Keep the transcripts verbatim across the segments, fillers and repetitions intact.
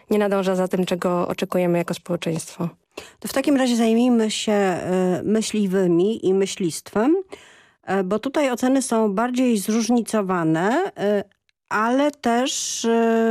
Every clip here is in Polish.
nie nadąża za tym, czego oczekujemy jako społeczeństwo. To w takim razie zajmijmy się myśliwymi i myślistwem, bo tutaj oceny są bardziej zróżnicowane, ale też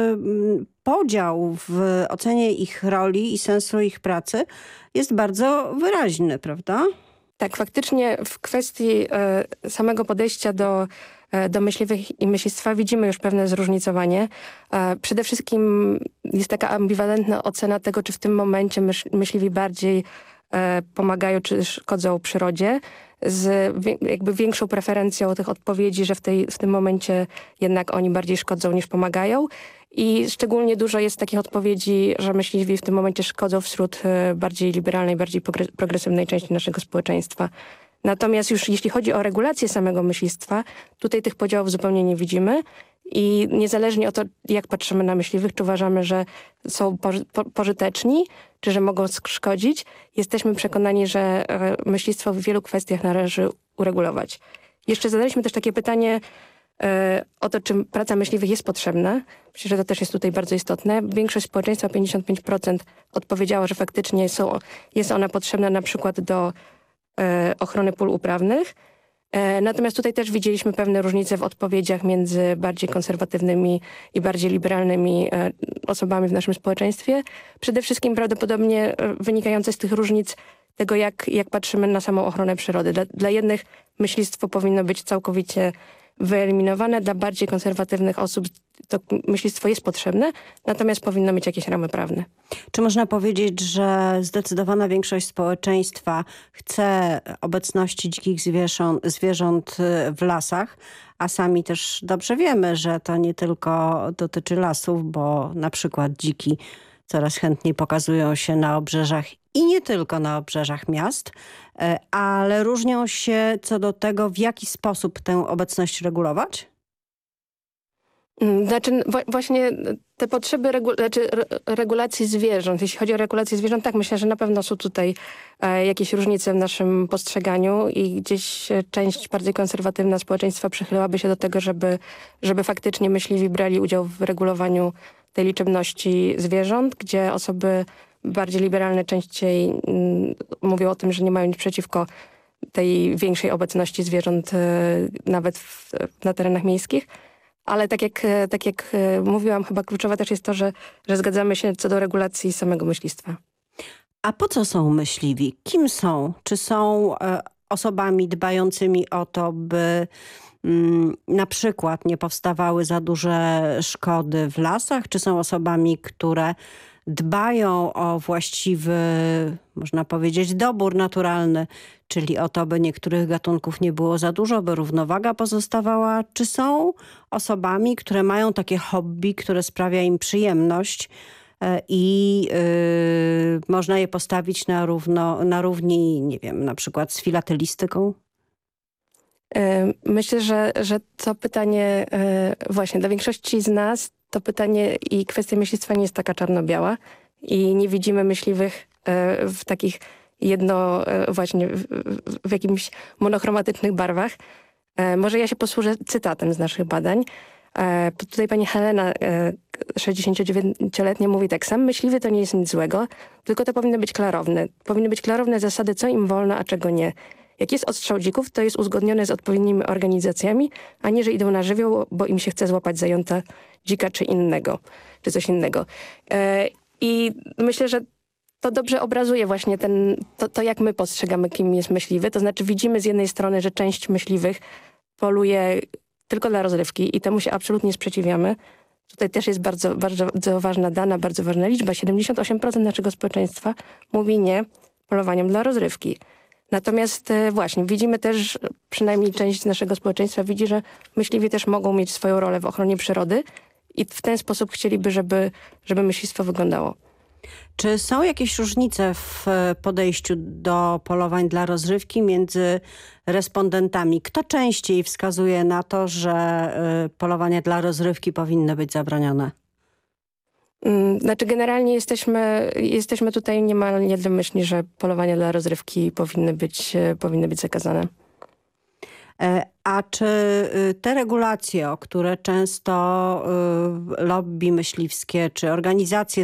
podział w ocenie ich roli i sensu ich pracy jest bardzo wyraźny, prawda? Tak, faktycznie w kwestii e, samego podejścia do, e, do myśliwych i myślistwa widzimy już pewne zróżnicowanie. E, przede wszystkim jest taka ambiwalentna ocena tego, czy w tym momencie mysz, myśliwi bardziej e, pomagają, czy szkodzą przyrodzie, z wie, jakby większą preferencją tych odpowiedzi, że w, tej, w tym momencie jednak oni bardziej szkodzą niż pomagają. I szczególnie dużo jest takich odpowiedzi, że myśliwi w tym momencie szkodzą wśród bardziej liberalnej, bardziej progresywnej części naszego społeczeństwa. Natomiast już jeśli chodzi o regulację samego myślistwa, tutaj tych podziałów zupełnie nie widzimy i niezależnie od tego, jak patrzymy na myśliwych, czy uważamy, że są poży po pożyteczni, czy że mogą szkodzić, jesteśmy przekonani, że myślistwo w wielu kwestiach należy uregulować. Jeszcze zadaliśmy też takie pytanie o to, czy praca myśliwych jest potrzebna. Myślę, że to też jest tutaj bardzo istotne. Większość społeczeństwa, pięćdziesiąt pięć procent, odpowiedziała, że faktycznie są, jest ona potrzebna na przykład do e, ochrony pól uprawnych. E, natomiast tutaj też widzieliśmy pewne różnice w odpowiedziach między bardziej konserwatywnymi i bardziej liberalnymi e, osobami w naszym społeczeństwie. Przede wszystkim prawdopodobnie e, wynikające z tych różnic tego, jak, jak patrzymy na samą ochronę przyrody. Dla, dla jednych myślistwo powinno być całkowicie wyeliminowane, dla bardziej konserwatywnych osób to myślistwo jest potrzebne, natomiast powinno mieć jakieś ramy prawne. Czy można powiedzieć, że zdecydowana większość społeczeństwa chce obecności dzikich zwierząt, zwierząt w lasach, a sami też dobrze wiemy, że to nie tylko dotyczy lasów, bo na przykład dziki coraz chętniej pokazują się na obrzeżach i nie tylko na obrzeżach miast, ale różnią się co do tego, w jaki sposób tę obecność regulować? Znaczy właśnie te potrzeby regu znaczy regulacji zwierząt, jeśli chodzi o regulację zwierząt, tak myślę, że na pewno są tutaj e, jakieś różnice w naszym postrzeganiu i gdzieś część bardziej konserwatywna społeczeństwa przychylałaby się do tego, żeby, żeby faktycznie myśliwi brali udział w regulowaniu tej liczebności zwierząt, gdzie osoby bardziej liberalne częściej mm, mówią o tym, że nie mają nic przeciwko tej większej obecności zwierząt e, nawet w, na terenach miejskich. Ale tak jak, tak jak mówiłam, chyba kluczowe też jest to, że, że zgadzamy się co do regulacji samego myślistwa. A po co są myśliwi? Kim są? Czy są e, osobami dbającymi o to, by mm, na przykład nie powstawały za duże szkody w lasach? Czy są osobami, które dbają o właściwy, można powiedzieć, dobór naturalny, czyli o to, by niektórych gatunków nie było za dużo, by równowaga pozostawała? Czy są osobami, które mają takie hobby, które sprawia im przyjemność i yy, można je postawić na, równo, na równi, nie wiem, na przykład z filatelistyką? Myślę, że, że to pytanie właśnie dla większości z nas to pytanie i kwestia myślistwa nie jest taka czarno-biała i nie widzimy myśliwych w takich jedno właśnie w, w jakimś monochromatycznych barwach. Może ja się posłużę cytatem z naszych badań. Tutaj pani Helena, sześćdziesięciodziewięcioletnia, mówi tak: sam myśliwy to nie jest nic złego, tylko to powinno być klarowne. Powinny być klarowne zasady, co im wolno, a czego nie. Jak jest odstrzał dzików, to jest uzgodnione z odpowiednimi organizacjami, a nie, że idą na żywioł, bo im się chce złapać zająca, dzika czy innego, czy coś innego. E, I myślę, że to dobrze obrazuje właśnie ten, to, to, jak my postrzegamy, kim jest myśliwy. To znaczy widzimy z jednej strony, że część myśliwych poluje tylko dla rozrywki i temu się absolutnie sprzeciwiamy. Tutaj też jest bardzo, bardzo, bardzo ważna dana, bardzo ważna liczba. siedemdziesiąt osiem procent naszego społeczeństwa mówi nie polowaniom dla rozrywki. Natomiast właśnie widzimy też, przynajmniej część naszego społeczeństwa widzi, że myśliwi też mogą mieć swoją rolę w ochronie przyrody i w ten sposób chcieliby, żeby, żeby myślistwo wyglądało. Czy są jakieś różnice w podejściu do polowań dla rozrywki między respondentami? Kto częściej wskazuje na to, że polowania dla rozrywki powinny być zabronione? Znaczy generalnie jesteśmy, jesteśmy tutaj niemal jednomyślni, że polowania dla rozrywki powinny być, powinny być zakazane. A czy te regulacje, o które często lobby myśliwskie czy organizacje